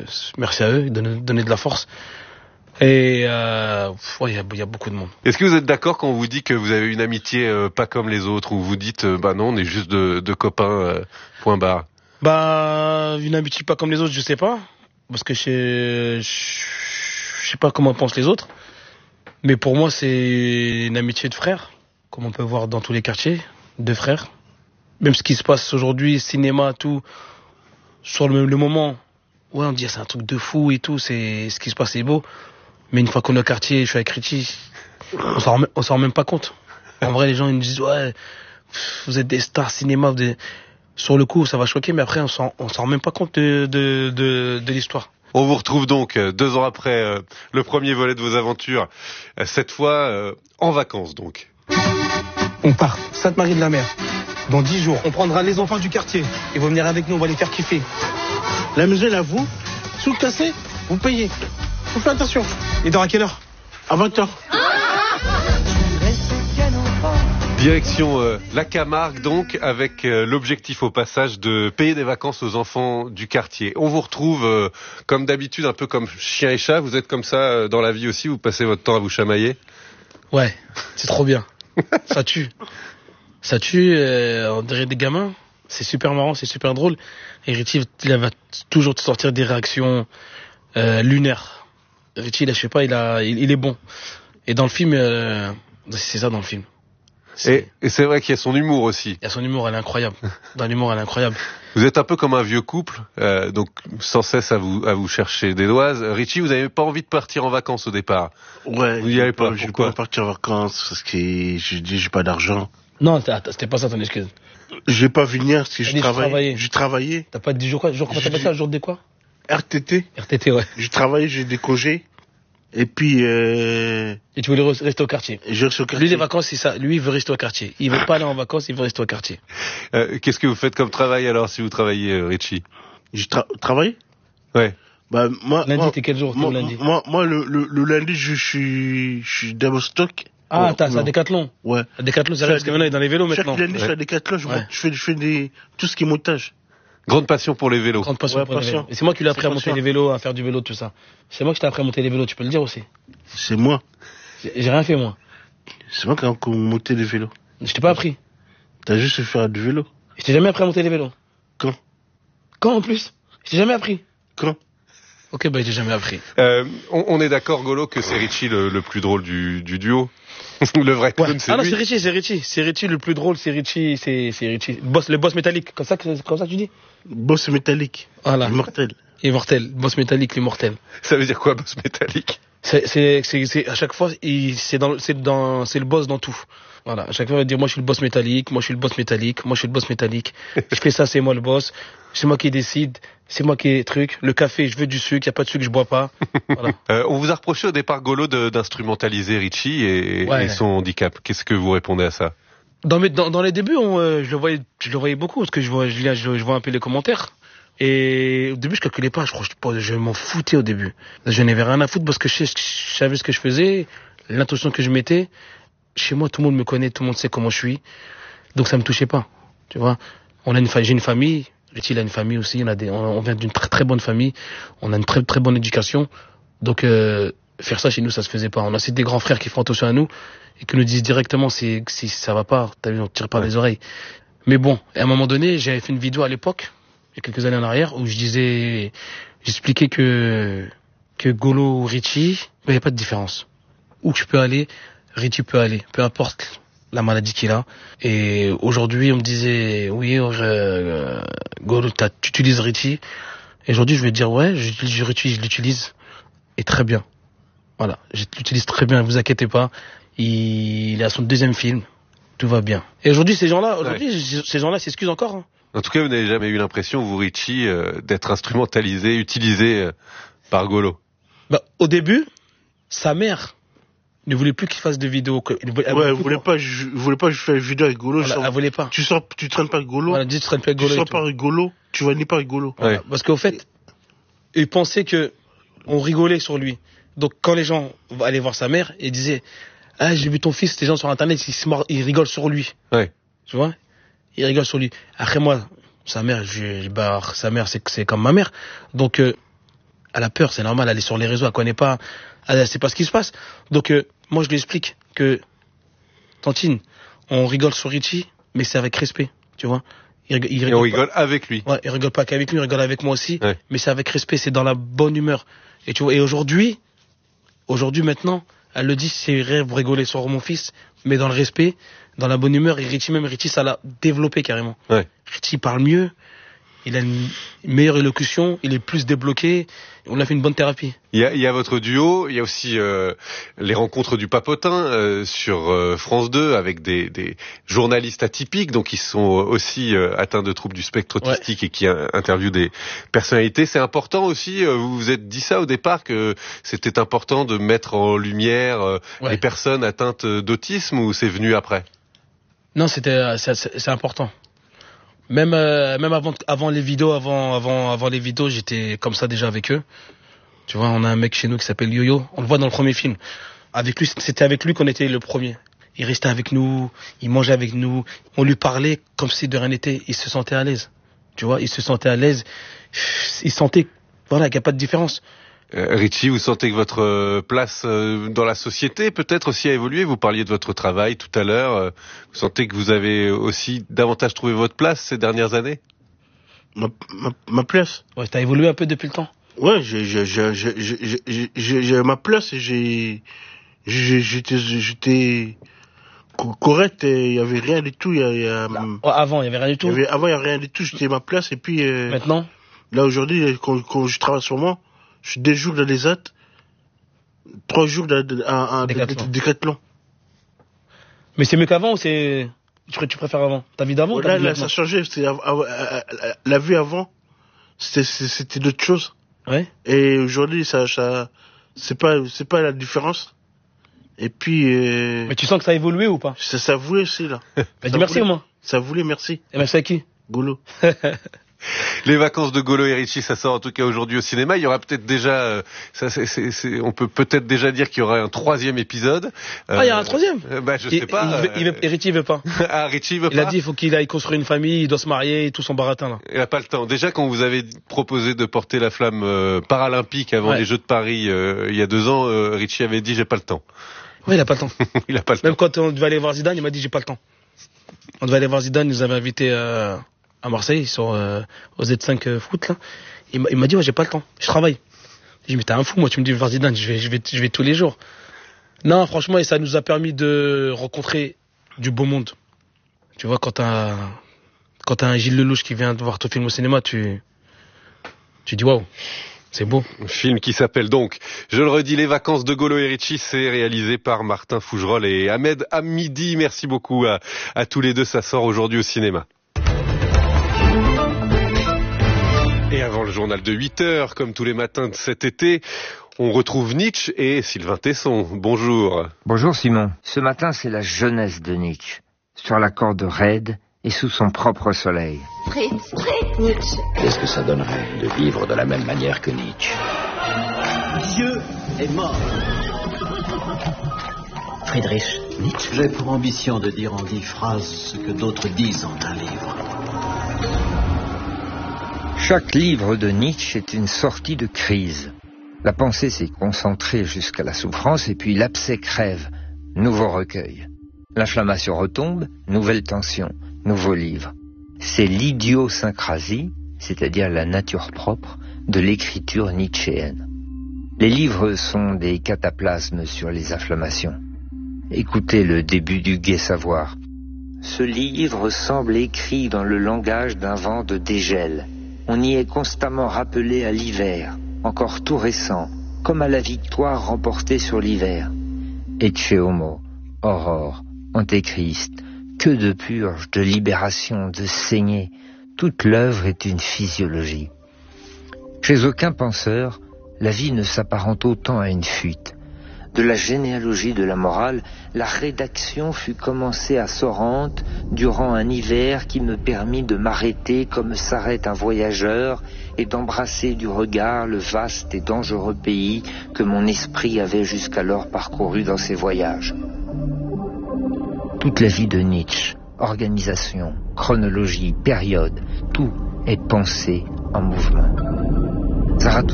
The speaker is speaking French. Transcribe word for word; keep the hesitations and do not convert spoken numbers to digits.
merci à eux, donner, donner de la force. Et il euh, ouais, y, a, y a beaucoup de monde. Est-ce que vous êtes d'accord quand on vous dit que vous avez une amitié euh, pas comme les autres, ou vous dites euh, bah non, on est juste de, de copains, euh, point barre? Bah, une amitié pas comme les autres, je sais pas, parce que je je sais pas comment pensent les autres, mais pour moi c'est une amitié de frères, comme on peut voir dans tous les quartiers, de frères. Même ce qui se passe aujourd'hui, cinéma, tout, sur le, le moment, ouais, on dit c'est un truc de fou et tout, c'est ce qui se passe, c'est beau. Mais une fois qu'on est au quartier, je suis avec Richie, on s'en rend, on s'en rend même pas compte. En vrai, les gens ils nous disent ouais, vous êtes des stars cinéma, vous êtes... sur le coup, ça va choquer, mais après, on s'en, on s'en rend même pas compte de de de, de l'histoire. On vous retrouve donc euh, deux ans après euh, le premier volet de vos aventures, euh, cette fois euh, en vacances donc. On part, Sainte-Marie-de-la-Mer. Dans dix jours, on prendra les enfants du quartier. Ils vont venir avec nous, on va les faire kiffer. La maison est à vous. Sous le cassé, vous payez. Vous faites attention. Il dort à quelle heure? À vingt heures. Direction euh, la Camargue donc, avec euh, l'objectif au passage de payer des vacances aux enfants du quartier. On vous retrouve euh, comme d'habitude, un peu comme chien et chat. Vous êtes comme ça euh, dans la vie aussi, vous passez votre temps à vous chamailler? Ouais, c'est trop bien. Ça tue. Ça tue, euh, on dirait des gamins. C'est super marrant, c'est super drôle. Et Richie, il va toujours te sortir des réactions euh, lunaires. Richie, là, je sais pas, il, a, il, il est bon. Et dans le film, euh, c'est ça dans le film. Et, et c'est vrai qu'il y a son humour aussi. Il y a son humour, elle est incroyable. Dans l'humour, elle est incroyable. Vous êtes un peu comme un vieux couple, euh, donc sans cesse à vous à vous chercher des doigts. Richie, vous n'avez pas envie de partir en vacances au départ? Ouais. Vous n'y allez pas? Je vais Pourquoi? pas partir en vacances parce que je dis j'ai pas d'argent. Non, c'était pas ça ton excuse. Je vais pas venir parce que je travaille. J'ai travaillé. T'as pas dit jour quoi? Jour comment t'appelles ça? Jour de quoi? R T T. R T T, ouais. J'ai travaillé, j'ai des congés. Et puis, euh... Et tu voulais rester au quartier? Je reste au quartier. Lui, les vacances, c'est ça. Lui, il veut rester au quartier. Il veut pas aller en vacances, il veut rester au quartier. Euh, qu'est-ce que vous faites comme travail alors, si vous travaillez, euh, Richie? Je tra travaille? Ouais. Bah, moi. Lundi, t'es quel jour? Moi, lundi? Moi, moi, le, le, le lundi, je suis, je suis dans mon stock. Ah, oh, t'as, ça, Décathlon? Ouais. Décathlon, c'est vrai, parce que maintenant, il est dans les vélos, chaque maintenant. lundi, ouais. Je suis à Décathlon, je, ouais. je fais, je fais des, tout ce qui est montage. Grande passion pour les vélos. Grande passion ouais, pour passion. les vélos. Et c'est moi qui l'ai appris à monter les vélos, à faire du vélo, tout ça. C'est moi qui t'ai appris à monter les vélos, tu peux le dire aussi. C'est moi. J'ai rien fait, moi. C'est moi qui ai monté les vélos. Je t'ai pas appris. T'as juste fait faire du vélo. Je t'ai jamais appris à monter les vélos. Quand? Quand en plus? Je t'ai jamais appris. Quand? Ok, bah, je t'ai jamais appris. Euh, on, on est d'accord, Golo, que c'est Richie le, le plus drôle du, du duo. Le vrai clown, ouais. c'est ah lui. Ah non, c'est Richie, c'est Richie. C'est Richie le plus drôle, c'est Richie, c'est, c'est Richie. Boss, le boss métallique. Comme ça, comme ça, tu dis? Boss métallique. Voilà. Immortel. Immortel. Boss métallique, l'immortel. Ça veut dire quoi, boss métallique? C'est, c'est, c'est, c'est, à chaque fois, il, c'est dans, c'est dans, c'est le boss dans tout. Voilà. À chaque fois, il va dire, moi, je suis le boss métallique, moi, je suis le boss métallique, moi, je suis le boss métallique. Je fais ça, c'est moi le boss. C'est moi qui décide. C'est moi qui ai truc. Le café, je veux du sucre. Y a pas de sucre, je bois pas. Voilà. euh, on vous a reproché au départ, Golo, de, d'instrumentaliser Richie et, ouais. et son handicap. Qu'est-ce que vous répondez à ça? Dans, mes, dans, dans les débuts, on, euh, je le voyais, je le voyais beaucoup parce que je vois, je, je, je vois un peu les commentaires. Et au début, je calculais pas. Je crois, je, je m'en foutais au début. Je n'avais rien à foutre parce que je, je savais ce que je faisais, l'intention que je mettais. Chez moi, tout le monde me connaît, tout le monde sait comment je suis. Donc ça me touchait pas. Tu vois, on a une, j'ai une famille. Richie, il a une famille aussi. On a des, on, on vient d'une très très bonne famille. On a une très très bonne éducation. Donc euh, faire ça chez nous, ça se faisait pas. On a aussi des grands frères qui font attention à nous et qui nous disent directement si si ça va pas. T'as vu, on tire pas ouais. les oreilles. Mais bon, à un moment donné, j'avais fait une vidéo à l'époque, il y a quelques années en arrière, où je disais, j'expliquais que que Golo ou Richie, il n'y a pas de différence. Où tu peux aller, Richie peut aller, peu importe la maladie qu'il a. Et aujourd'hui, on me disait, oui, euh, Golo, tu utilises Richie. Et aujourd'hui, je vais dire, ouais, j'utilise Richie, je l'utilise. Et très bien. Voilà, je l'utilise très bien, ne vous inquiétez pas. Il, il est à son deuxième film. Tout va bien. Et aujourd'hui, ces gens-là, aujourd'hui, ouais. ces gens-là s'excusent encore. Hein. En tout cas, vous n'avez jamais eu l'impression, vous, Richie, euh, d'être instrumentalisé, utilisé euh, par Golo. Bah, au début, sa mère ne voulait plus qu'il fasse de vidéos. Elle voulait, ouais, elle voulait pas, je voulais pas que je fasse une vidéo avec Golo. Voilà, sors, elle voulait pas. Tu sors, tu traînes pas avec Golo. Voilà, dis, tu traînes pas avec Golo. Tu sors pas avec Golo, tu vas ni pas avec Golo. Voilà, ouais. Parce qu'au fait, il pensait que on rigolait sur lui. Donc, quand les gens allaient voir sa mère, ils disaient, ah, j'ai vu ton fils, les gens sur Internet, ils, ils rigolent sur lui. Ouais. Tu vois? Ils rigolent sur lui. Après, moi, sa mère, je, bah, sa mère, c'est, c'est comme ma mère. Donc, euh, Elle a peur, c'est normal, elle est sur les réseaux, elle connaît pas, elle sait pas ce qui se passe. Donc, euh, moi, je lui explique que, Tantine, on rigole sur Richie, mais c'est avec respect, tu vois. Il, il rigole Et on rigole pas. avec lui. Ouais, il rigole pas qu'avec lui, il rigole avec moi aussi, ouais. mais c'est avec respect, c'est dans la bonne humeur. Et tu vois, et aujourd'hui, aujourd'hui, maintenant, elle le dit, c'est vrai, vous rigolez sur mon fils, mais dans le respect, dans la bonne humeur, et Richie, même Richie, ça l'a développé carrément. Ouais. Richie parle mieux, il a une meilleure élocution, il est plus débloqué, on a fait une bonne thérapie. Il y a, il y a votre duo, il y a aussi euh, les rencontres du Papotin euh, sur euh, France deux avec des, des journalistes atypiques, donc qui sont aussi euh, atteints de troubles du spectre autistique ouais. et qui euh, interviewent des personnalités. C'est important aussi, euh, vous vous êtes dit ça au départ, que c'était important de mettre en lumière euh, ouais. les personnes atteintes d'autisme, ou c'est venu après? Non, c'était c'est, c'est important. Même euh, même avant avant les vidéos, avant avant avant les vidéos, j'étais comme ça déjà avec eux. Tu vois, on a un mec chez nous qui s'appelle Yo-Yo, on le voit dans le premier film. Avec lui, c'était avec lui qu'on était le premier. Il restait avec nous, il mangeait avec nous, on lui parlait comme si de rien n'était, il se sentait à l'aise. Tu vois, il se sentait à l'aise, il sentait voilà, qu'il n'y a pas de différence. Euh, Richie, vous sentez que votre place euh, dans la société peut-être aussi a évolué? Vous parliez de votre travail tout à l'heure. Euh, vous sentez que vous avez aussi davantage trouvé votre place ces dernières années? Ma, ma, ma place? Ouais, t'as évolué un peu depuis le temps? Ouais, j'ai, j'ai, j'ai, j'ai, j'ai, j'ai, j'ai ma place et j'ai, j'ai, j'étais, j'étais correct et il y avait rien du tout. Y a, y a, là, avant, il y avait rien du tout. Y avait, avant, il y a rien du tout. J'étais ma place et puis. Euh, Maintenant? Là aujourd'hui, quand, quand je travaille sur moi, je suis deux jours dans les A T, trois jours dans un décathlon. Mais c'est mieux qu'avant ou c'est tu, tu préfères avant? Ta vie d'avant? Ouais, là, là ça a changé. C'est, la vie avant, c'était, c'était d'autres choses. Ouais. Et aujourd'hui, ça, ça, c'est pas, c'est pas la différence. Et puis. Euh, Mais tu sens que ça a évolué ou pas? Ça, ça voulait aussi là. Bah, dis merci au moins. Ça voulait, merci. Et merci à qui? Golo. Les vacances de Golo et Richie, ça sort en tout cas aujourd'hui au cinéma. Il y aura peut-être déjà, euh, ça, c'est, c'est, c'est, on peut peut-être déjà dire qu'il y aura un troisième épisode. Euh, ah, il y a un troisième. euh, Bah, je il, sais pas. Il, il, il, il, Richie veut pas. Ah, Richie veut il pas. Il a dit, il faut qu'il aille construire une famille, il doit se marier, et tout son baratin là. Il a pas le temps. Déjà, quand vous avez proposé de porter la flamme euh, paralympique avant ouais. les Jeux de Paris euh, il y a deux ans, euh, Richie avait dit j'ai pas le temps. Oui, il a pas le temps. il a pas le Même temps. quand on devait aller voir Zidane, il m'a dit j'ai pas le temps. On devait aller voir Zidane, il nous avait invités euh, à Marseille, sur euh, au Z cinq euh, foot là. Il m'a, il m'a dit ouais, j'ai pas le temps, je travaille. J'ai dit mais t'es un fou, moi tu me dis voir Zidane, je vais je vais je vais tous les jours. Non, franchement, et ça nous a permis de rencontrer du beau monde. Tu vois, quand t'as quand t'as un Gilles Lelouch qui vient voir ton film au cinéma, tu tu dis waouh. C'est beau. Un film qui s'appelle donc, je le redis, Les vacances de Golo et Richie, c'est réalisé par Martin Fougerolles et Ahmed Hamidi. Merci beaucoup à, à tous les deux, ça sort aujourd'hui au cinéma. Et avant le journal de huit heures, comme tous les matins de cet été, on retrouve Nietzsche et Sylvain Tesson. Bonjour. Bonjour Simon. Ce matin, c'est la jeunesse de Nietzsche, sur la corde raide et sous son propre soleil. Fritz, Fritz, Nietzsche. Qu'est-ce que ça donnerait de vivre de la même manière que Nietzsche? Dieu est mort. Friedrich Nietzsche. J'ai pour ambition de dire en dix phrases ce que d'autres disent en un livre. Chaque livre de Nietzsche est une sortie de crise. La pensée s'est concentrée jusqu'à la souffrance et puis l'abcès crève. Nouveau recueil. L'inflammation retombe, nouvelle tension, nouveau livre. C'est l'idiosyncrasie, c'est-à-dire la nature propre, de l'écriture nietzschéenne. Les livres sont des cataplasmes sur les inflammations. Écoutez le début du Gai Savoir. Ce livre semble écrit dans le langage d'un vent de dégel. On y est constamment rappelé à l'hiver, encore tout récent, comme à la victoire remportée sur l'hiver. Ecce homo, aurore, antéchrist, que de purge, de libération, de saignée. Toute l'œuvre est une physiologie. Chez aucun penseur, la vie ne s'apparente autant à une fuite. De la généalogie de la morale, la rédaction fut commencée à Sorrente durant un hiver qui me permit de m'arrêter comme s'arrête un voyageur et d'embrasser du regard le vaste et dangereux pays que mon esprit avait jusqu'alors parcouru dans ses voyages. Toute la vie de Nietzsche, organisation, chronologie, période, tout est pensé en mouvement. Zarathustra